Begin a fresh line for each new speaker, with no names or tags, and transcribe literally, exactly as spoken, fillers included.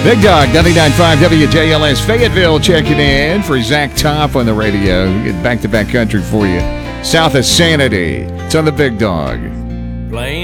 Big Dog, ninety-nine point five W J L S Fayetteville checking in for Zach Top on the radio. We get back-to-back country for you. South of Sanity. It's on the Big Dog.
Playing